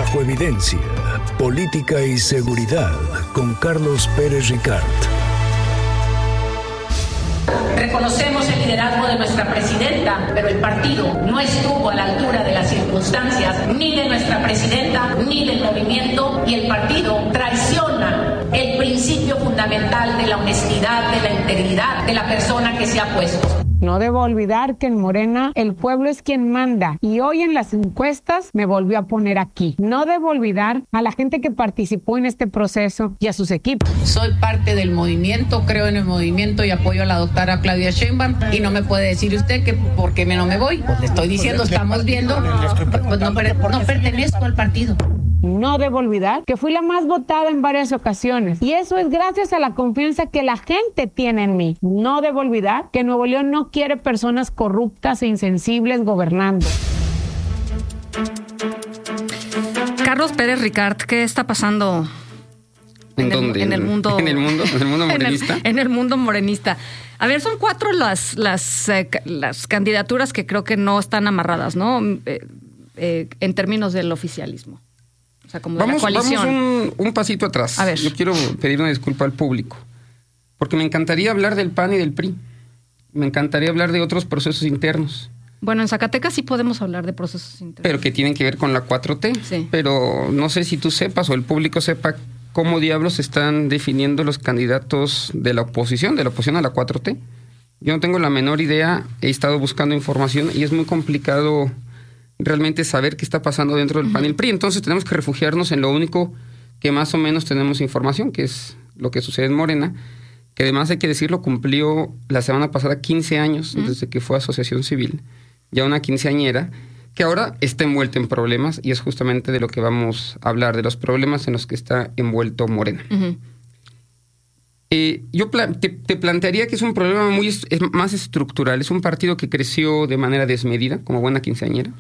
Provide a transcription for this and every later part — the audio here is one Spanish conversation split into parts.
Bajo Evidencia, Política y Seguridad, con Carlos Pérez Ricart. Reconocemos el liderazgo de nuestra presidenta, pero el partido no estuvo a la altura de las circunstancias, ni de nuestra presidenta, ni del movimiento, y el partido traiciona el principio fundamental de la honestidad, de la integridad de la persona que se ha puesto. No debo olvidar que en Morena el pueblo es quien manda y hoy en las encuestas me volvió a poner aquí. No debo olvidar a la gente que participó en este proceso y a sus equipos. Soy parte del movimiento, creo en el movimiento y apoyo a la doctora Claudia Sheinbaum, y no me puede decir usted que por qué no me voy. Pues le estoy diciendo, estamos viendo, pues no pertenezco al partido. No debo olvidar que fui la más votada en varias ocasiones y eso es gracias a la confianza que la gente tiene en mí. No debo olvidar que Nuevo León no quiere personas corruptas e insensibles gobernando. Carlos Pérez Ricart, ¿qué está pasando? ¿En dónde? En el mundo morenista. En el mundo morenista. A ver, son 4 las candidaturas que creo que no están amarradas, ¿no? En términos del oficialismo. O sea, como de la coalición. Vamos un pasito atrás. A ver. Yo quiero pedir una disculpa al público, porque me encantaría hablar del PAN y del PRI. Me encantaría hablar de otros procesos internos. Bueno, en Zacatecas sí podemos hablar de procesos internos. Pero que tienen que ver con la 4T. Sí. Pero no sé si tú sepas o el público sepa cómo diablos están definiendo los candidatos de la oposición a la 4T. Yo no tengo la menor idea, he estado buscando información y es muy complicado realmente saber qué está pasando dentro del PAN y el PRI. Entonces tenemos que refugiarnos en lo único que más o menos tenemos información, que es lo que sucede en Morena, que además hay que decirlo, cumplió la semana pasada 15 años desde que fue asociación civil, ya una quinceañera, que ahora está envuelta en problemas y es justamente de lo que vamos a hablar, de los problemas en los que está envuelto Morena. Yo te plantearía que es un problema más estructural. Es un partido que creció de manera desmedida, como buena quinceañera.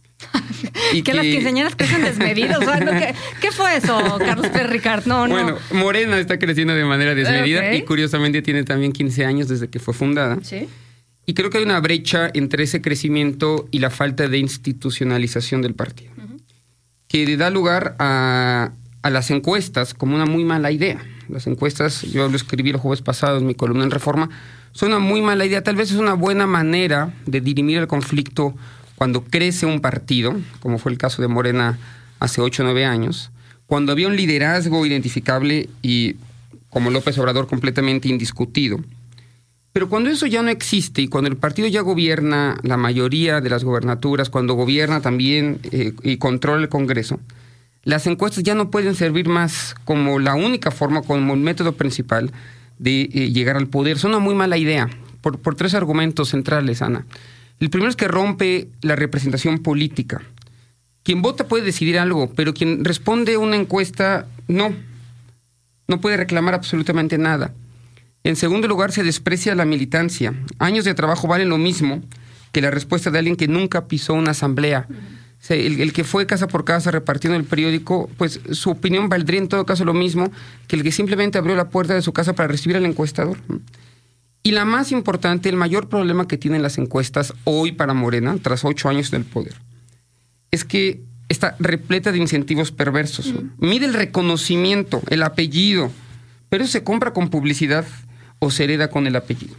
Y que las quinceañeras crecen desmedidas. O sea, ¿qué fue eso, Carlos Pérez Ricart? No. Bueno, Morena está creciendo de manera desmedida y curiosamente tiene también 15 años desde que fue fundada. Sí. Y creo que hay una brecha entre ese crecimiento y la falta de institucionalización del partido, que da lugar a las encuestas como una muy mala idea. Las encuestas, yo lo escribí el jueves pasado en mi columna en Reforma, son una muy mala idea. Tal vez es una buena manera de dirimir el conflicto cuando crece un partido, como fue el caso de Morena hace 8 o 9 años, cuando había un liderazgo identificable y, como López Obrador, completamente indiscutido. Pero cuando eso ya no existe y cuando el partido ya gobierna la mayoría de las gobernaturas, cuando gobierna también y controla el Congreso, las encuestas ya no pueden servir más como la única forma, como el método principal de llegar al poder. Es una muy mala idea, por 3 argumentos centrales, Ana. El primero es que rompe la representación política. Quien vota puede decidir algo, pero quien responde a una encuesta no puede reclamar absolutamente nada. En segundo lugar, se desprecia la militancia. Años de trabajo valen lo mismo que la respuesta de alguien que nunca pisó una asamblea. O sea, el que fue casa por casa repartiendo el periódico, pues su opinión valdría en todo caso lo mismo que el que simplemente abrió la puerta de su casa para recibir al encuestador. Y la más importante, el mayor problema que tienen las encuestas hoy para Morena, tras 8 años del poder, es que está repleta de incentivos perversos. Mide el reconocimiento, el apellido, pero eso se compra con publicidad o se hereda con el apellido.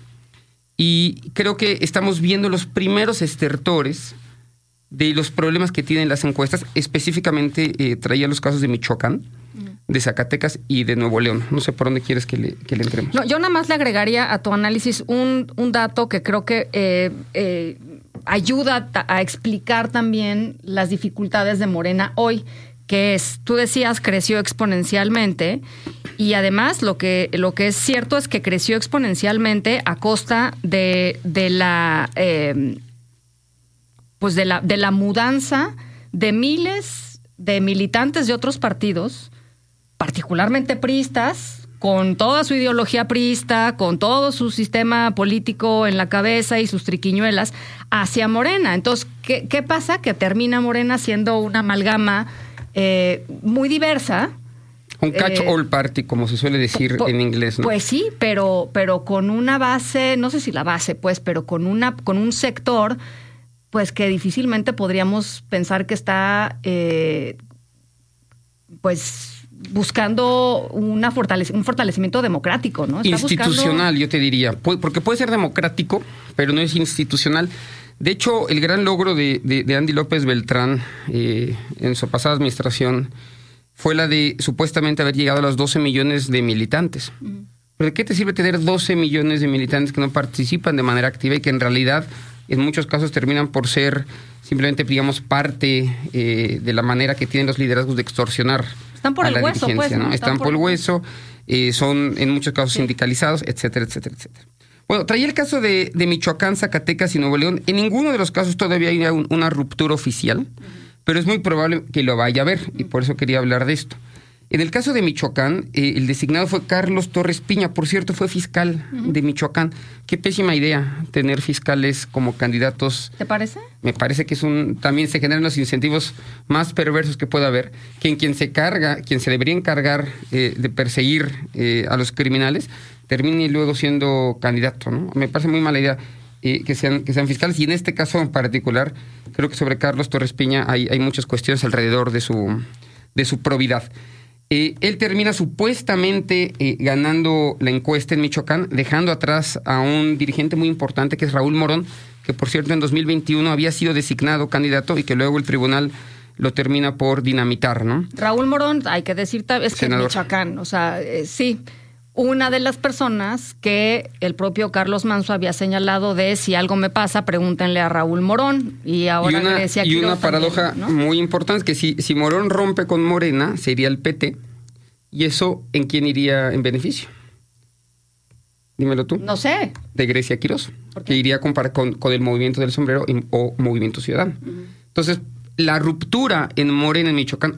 Y creo que estamos viendo los primeros estertores de los problemas que tienen las encuestas. Específicamente traía los casos de Michoacán, de Zacatecas y de Nuevo León. No sé por dónde quieres que le entremos. No, yo nada más le agregaría a tu análisis un dato que creo que ayuda a explicar también las dificultades de Morena hoy, que es, tú decías, creció exponencialmente y además lo que es cierto es que creció exponencialmente a costa de la mudanza de miles de militantes de otros partidos, particularmente priistas, con toda su ideología priista, con todo su sistema político en la cabeza y sus triquiñuelas, hacia Morena. Entonces, ¿qué pasa? Que termina Morena siendo una amalgama muy diversa. Un catch-all party, como se suele decir en inglés, ¿no? Pues sí, pero con una base, no sé si la base, pues, pero con un sector, pues, que difícilmente podríamos pensar que está pues buscando un fortalecimiento democrático, ¿no? Está institucional, yo te diría, porque puede ser democrático, pero no es institucional. De hecho, el gran logro de Andy López Beltrán en su pasada administración fue la de supuestamente haber llegado a los 12 millones de militantes. ¿Pero de qué te sirve tener 12 millones de militantes que no participan de manera activa y que en realidad en muchos casos terminan por ser simplemente, digamos, parte de la manera que tienen los liderazgos de extorsionar Están por a el la hueso, dirigencia, pues, ¿no? Están por el hueso, son en muchos casos sindicalizados, etcétera, etcétera, etcétera. Bueno, traía el caso de Michoacán, Zacatecas y Nuevo León. En ninguno de los casos todavía hay una ruptura oficial, pero es muy probable que lo vaya a haber, y por eso quería hablar de esto. En el caso de Michoacán, el designado fue Carlos Torres Piña, por cierto, fue fiscal de Michoacán. Qué pésima idea tener fiscales como candidatos. ¿Te parece? Me parece que también se generan los incentivos más perversos que pueda haber, que quien se debería encargar de perseguir a los criminales, termine luego siendo candidato, ¿no? Me parece muy mala idea que sean fiscales, y en este caso en particular, creo que sobre Carlos Torres Piña hay muchas cuestiones alrededor de su probidad. Él termina supuestamente ganando la encuesta en Michoacán, dejando atrás a un dirigente muy importante que es Raúl Morón, que por cierto en 2021 había sido designado candidato y que luego el tribunal lo termina por dinamitar, ¿no? Raúl Morón, hay que decir, es que Senador. Michoacán, o sea, sí, una de las personas que el propio Carlos Manso había señalado de si algo me pasa, pregúntenle a Raúl Morón. Y ahora Grecia y una Quiroz paradoja también, ¿no? muy importante, que si Morón rompe con Morena, sería el PT, y eso, ¿en quién iría en beneficio? Dímelo tú. No sé. De Grecia Quiroz, ¿Por qué? que iría con el Movimiento del Sombrero o Movimiento Ciudadano. Entonces, la ruptura en Morena, en Michoacán,